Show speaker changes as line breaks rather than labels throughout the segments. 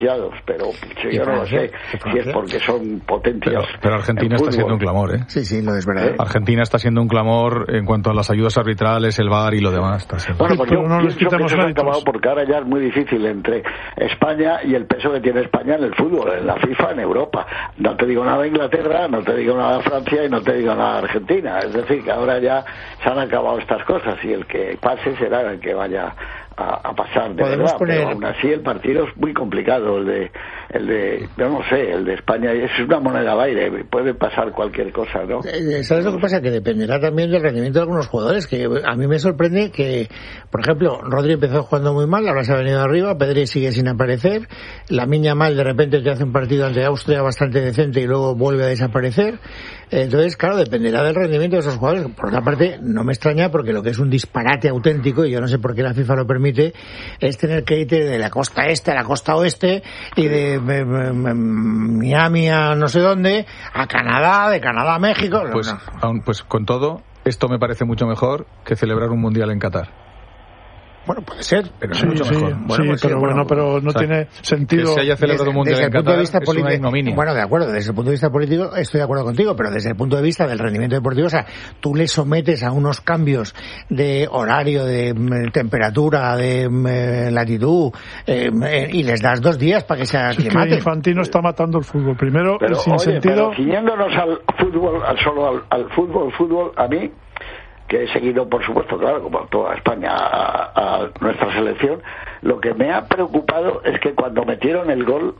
pero yo no lo sé si es porque son potencias.
Pero Argentina está siendo un clamor, ¿eh?
Sí, no es verdad.
Argentina está siendo un clamor en cuanto a las ayudas arbitrales, el VAR y lo demás.
Bueno, pues yo pienso que eso se ha acabado porque ahora ya es muy difícil entre España y el peso que tiene España en el fútbol, en la FIFA, en Europa. No te digo nada de Inglaterra, no te digo nada de Francia y no te digo nada de Argentina. Es decir, que ahora ya se han acabado estas cosas y el que pase será el que vaya a pasar de verdad, pero aún así el partido es muy complicado, el de yo no sé, el de España es una moneda al aire, puede pasar cualquier cosa, ¿no?
¿Sabes lo que pasa? Que dependerá también del rendimiento de algunos jugadores, que a mí me sorprende que, por ejemplo, Rodri empezó jugando muy mal, ahora se ha venido arriba, Pedri sigue sin aparecer, Lamine Yamal de repente te hace un partido ante Austria bastante decente y luego vuelve a desaparecer. Entonces, claro, dependerá del rendimiento de esos jugadores. Por otra parte, no me extraña porque lo que es un disparate auténtico, y yo no sé por qué la FIFA lo permite, es tener que ir de la costa este a la costa oeste y de Miami a no sé dónde, a Canadá, de Canadá a México.
Pues con todo, esto me parece mucho mejor que celebrar un mundial en Qatar.
Bueno, puede ser, pero
sí,
mucho mejor.
Pero no tiene sentido.
Que se haya celebrado un mundial en Qatar es una ignominia.
Bueno, de acuerdo, desde el punto de vista político estoy de acuerdo contigo, pero desde el punto de vista del rendimiento deportivo, o sea, tú le sometes a unos cambios de horario, de temperatura, de latitud, y les das 2 días para que se aclimaten.
Que Infantino está matando el fútbol. Primero,
pero,
sin sentido.
Pero ciñéndonos al fútbol, al fútbol, a mí, que he seguido, por supuesto, claro, como toda España, a nuestra selección, lo que me ha preocupado es que cuando metieron el gol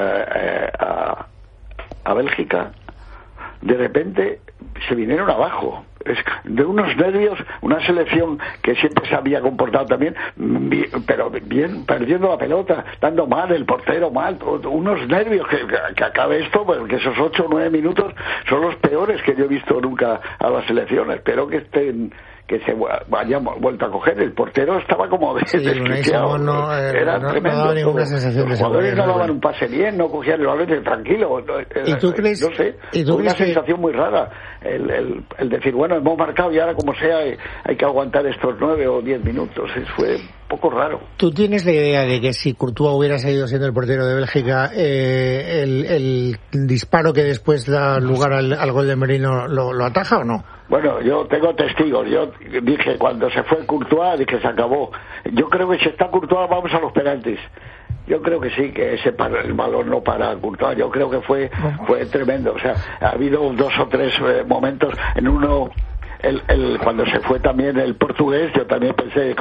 a Bélgica, de repente se vinieron abajo. Es de unos nervios, una selección que siempre se había comportado también, pero bien, perdiendo la pelota, dando mal, el portero mal, unos nervios que acabe esto, porque esos 8 o 9 minutos son los peores que yo he visto nunca a las selecciones. Espero que se hayan vuelto a coger. El portero estaba como desquiciado. Era tremendo.
No
los jugadores no daban un pase bien, no cogían el balón tranquilo.
¿Y tú crees?
No sé, una sensación muy rara. El decir, bueno, hemos marcado y ahora como sea hay que aguantar estos 9 o 10 minutos. Fue un poco raro.
¿Tú tienes la idea de que si Courtois hubiera seguido siendo el portero de Bélgica, el disparo que después da lugar al gol de Merino lo ataja o no?
Bueno, yo tengo testigos. Yo dije, cuando se fue Courtois, dije, se acabó. Yo creo que si está Courtois, vamos a los penaltis. Yo creo que sí, que el balón no para Courtois. Yo creo que fue tremendo. O sea, ha habido 2 o 3 momentos. En uno, cuando se fue también el portugués, yo también pensé,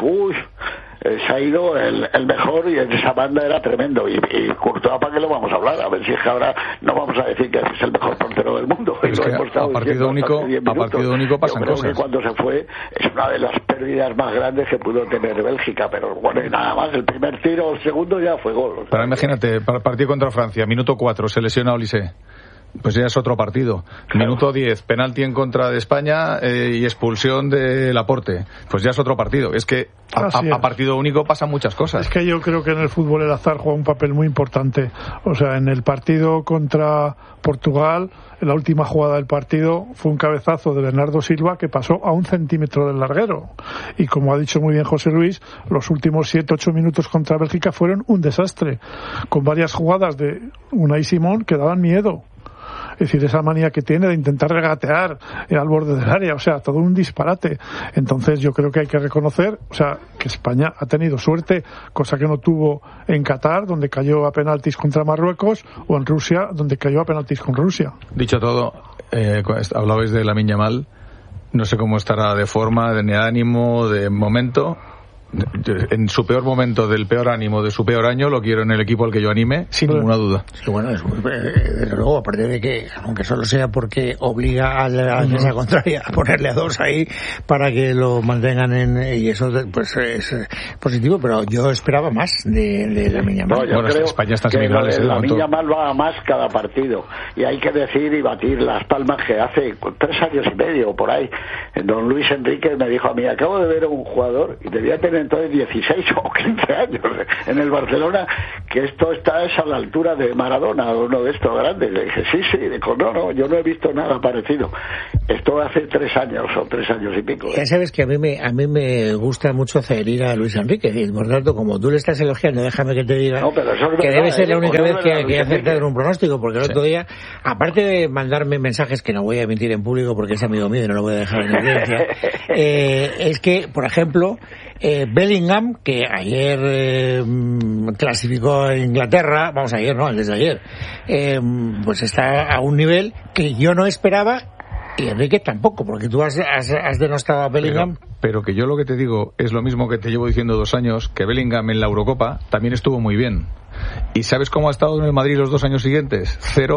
se ha ido el mejor, y en esa banda era tremendo. Y Courtois, ¿para qué lo vamos a hablar? A ver si es que ahora no vamos a decir que es el mejor portero del mundo.
Es que a partido único pasan
cosas. Yo creo que
cosas.
cuando se fue es una de las pérdidas más grandes que pudo tener Bélgica, pero bueno, y nada más, el primer tiro, el segundo ya fue gol.
Pero imagínate, partido contra Francia, minuto 4, se lesiona Olise. Pues ya es otro partido. Claro. Minuto 10, penalti en contra de España y expulsión de Laporte. Pues ya es otro partido. Es que a partido único pasan muchas cosas.
Es que yo creo que en el fútbol el azar juega un papel muy importante. O sea, en el partido contra Portugal, en la última jugada del partido, fue un cabezazo de Bernardo Silva que pasó a 1 centímetro del larguero. Y como ha dicho muy bien José Luis, los últimos 7-8 minutos contra Bélgica fueron un desastre, con varias jugadas de Unai Simón que daban miedo. Es decir, esa manía que tiene de intentar regatear al borde del área, o sea, todo un disparate. Entonces yo creo que hay que reconocer, o sea, que España ha tenido suerte, cosa que no tuvo en Qatar, donde cayó a penaltis contra Marruecos, o en Rusia, donde cayó a penaltis con Rusia.
Dicho todo, hablabais de Lamine Yamal, no sé cómo estará de forma, de ánimo, de momento. En su peor momento, del peor ánimo, de su peor año, lo quiero en el equipo al que yo anime, sin ninguna duda.
Sí, bueno, desde luego, aparte de que, aunque solo sea porque obliga a la defensa contraria a ponerle a 2 ahí para que lo mantengan y eso pues es positivo, pero yo esperaba más de Lamine Yamal.
Yo creo
España está
que
Lamine
Yamal va a más cada partido, y hay que decir y batir las palmas que hace 3 años y medio por ahí don Luis Enrique me dijo a mí, acabo de ver a un jugador y debía tener tiene entonces 16 o 15 años en el Barcelona, que esto está a la altura de Maradona, uno de estos grandes. Le dije, sí, dijo, no, yo no he visto nada parecido. Esto hace 3 años o 3 años y pico.
Ya sabes que a mí me gusta mucho herir a Luis Enrique, y por tanto, como tú le estás elogiando, déjame que te diga
pero eso es
que
verdad,
debe ser la única vez que he acertado en un pronóstico, porque el otro día, aparte de mandarme mensajes que no voy a emitir en público porque es amigo mío y no lo voy a dejar en evidencia, es que, por ejemplo, Bellingham, que ayer clasificó a Inglaterra, ayer no, desde ayer, pues está a un nivel que yo no esperaba, y Enrique tampoco, porque tú has denostado a Bellingham.
Pero que yo lo que te digo es lo mismo que te llevo diciendo 2 años, que Bellingham en la Eurocopa también estuvo muy bien. ¿Y sabes cómo ha estado en el Madrid los 2 años siguientes?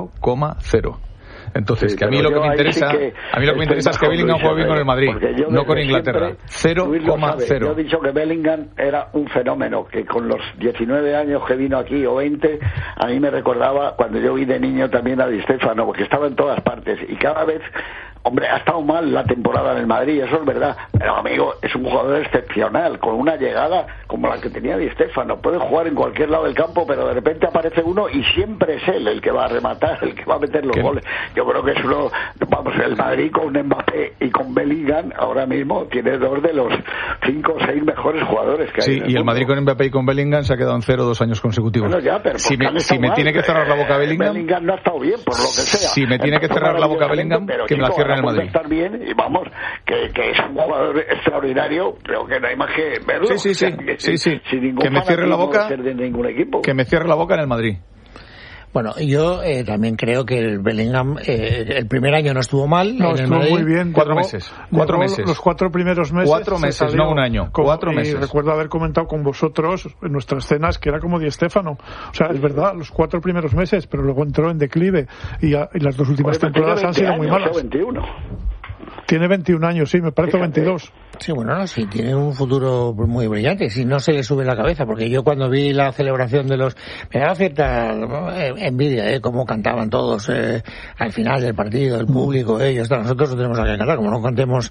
0,0. Entonces, que a mí lo que me interesa, es que Bellingham juegue bien con el Madrid, no con Inglaterra. 0,0.
Yo he dicho que Bellingham era un fenómeno, que con los 19 años que vino aquí, o 20, a mí me recordaba cuando yo vi de niño también a Di Stéfano, porque estaba en todas partes, y cada vez, hombre, ha estado mal la temporada en el Madrid, eso es verdad, pero amigo, es un jugador excepcional, con una llegada como la que tenía Di Stéfano. Puede jugar en cualquier lado del campo, pero de repente aparece uno y siempre es él el que va a rematar, el que va a meter los goles. Yo creo que es el Madrid con Mbappé y con Bellingham ahora mismo tiene 2 de los 5 o 6 mejores jugadores que hay.
Sí, y el Madrid con Mbappé y con Bellingham se ha quedado en 0 2 años consecutivos.
Bueno, ya, pero
si me tiene que cerrar la boca Bellingham
no ha estado bien, por lo que sea.
Si me tiene que cerrar la boca Bellingham, que me la cierre en el Madrid.
Estar bien, y vamos, que es un jugador extraordinario, pero que no hay más que verlo.
Sí.
Sin ningún
que me cierre la boca,
de ningún equipo.
Que me cierre la boca en el Madrid.
Bueno, yo también creo que el Bellingham el primer año no estuvo mal.
No, estuvo muy bien.
4 meses. 4 meses.
Los 4 primeros meses.
4 meses, no un año. 4 meses.
Y recuerdo haber comentado con vosotros en nuestras cenas que era como Di Stéfano. O sea, es verdad, los 4 primeros meses, pero luego entró en declive y las 2 últimas temporadas han sido muy malas.
21.
Tiene 21 años, sí, me parece 22.
Sí, bueno, sí, tiene un futuro muy brillante, si no se le sube la cabeza, porque yo cuando vi la celebración de los... Me daba cierta envidia, cómo cantaban todos al final del partido, el público, ellos, nosotros no tenemos nada que cantar, como no cantemos...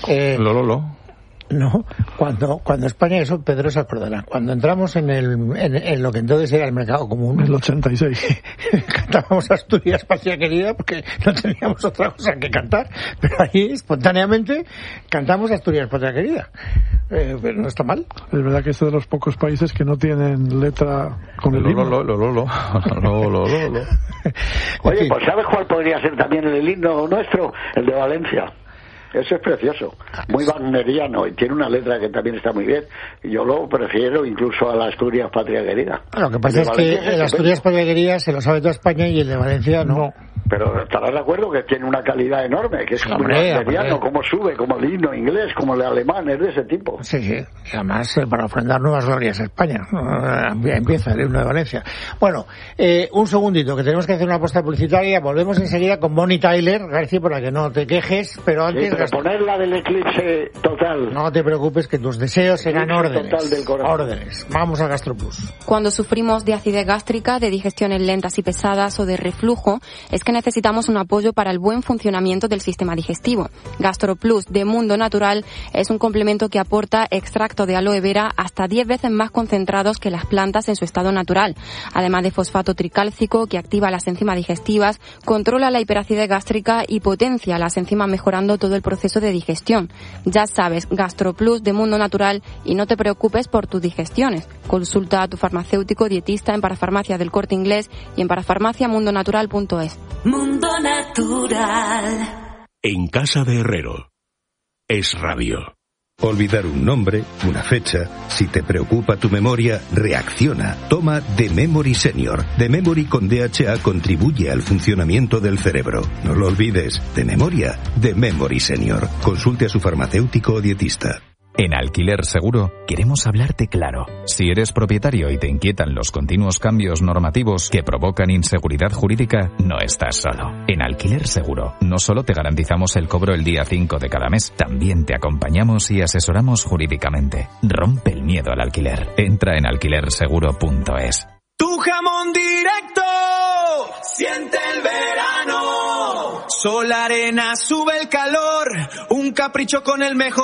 No, cuando España, eso Pedro se acordará, cuando entramos en lo que entonces era el mercado común,
el 86,
cantábamos Asturias, patria querida, porque no teníamos otra cosa que cantar, pero ahí espontáneamente cantamos Asturias, patria querida, pero no está mal.
Es verdad que es de los pocos países que no tienen letra con el himno.
Oye, pues ¿sabes cuál podría ser también el himno nuestro? El de Valencia. Eso es precioso, muy wagneriano, y tiene una letra que también está muy bien. Yo lo prefiero incluso a la Asturias patria querida.
Lo que pasa es que el Asturias patria querida se lo sabe toda España y el de Valencia no.
Pero estarás de acuerdo que tiene una calidad enorme, que es como wagneriano, como sube, como el himno inglés, como el alemán, es de ese tipo.
Sí, y además para ofrendar nuevas glorias a España. Empieza el himno de Valencia. Bueno, un segundito, que tenemos que hacer una apuesta publicitaria. Volvemos enseguida con Bonnie Tyler, García, para que no te quejes, pero antes...
Sí, poner la del eclipse total.
No te preocupes, que tus deseos serán órdenes.
Total del corazón.
Órdenes. Vamos a GastroPlus.
Cuando sufrimos de acidez gástrica, de digestiones lentas y pesadas o de reflujo, es que necesitamos un apoyo para el buen funcionamiento del sistema digestivo. GastroPlus de Mundo Natural es un complemento que aporta extracto de aloe vera hasta 10 veces más concentrados que las plantas en su estado natural. Además de fosfato tricálcico que activa las enzimas digestivas, controla la hiperacidez gástrica y potencia las enzimas mejorando todo el proceso de digestión. Ya sabes, GastroPlus de Mundo Natural, y no te preocupes por tus digestiones. Consulta a tu farmacéutico dietista en Parafarmacia del Corte Inglés y en parafarmaciamundonatural.es.
Mundo Natural.
En casa de Herrero. Es radio.
Olvidar un nombre, una fecha, si te preocupa tu memoria, reacciona. Toma The Memory Senior. The Memory con DHA contribuye al funcionamiento del cerebro. No lo olvides, de memoria, The Memory Senior. Consulte a su farmacéutico o dietista.
En Alquiler Seguro queremos hablarte claro. Si eres propietario y te inquietan los continuos cambios normativos que provocan inseguridad jurídica, no estás solo. En Alquiler Seguro no solo te garantizamos el cobro el día 5 de cada mes, también te acompañamos y asesoramos jurídicamente. Rompe el miedo al alquiler. Entra en alquilerseguro.es.
Tu jamón directo, siente el verano. Sol, arena, sube el calor. Un capricho con el mejor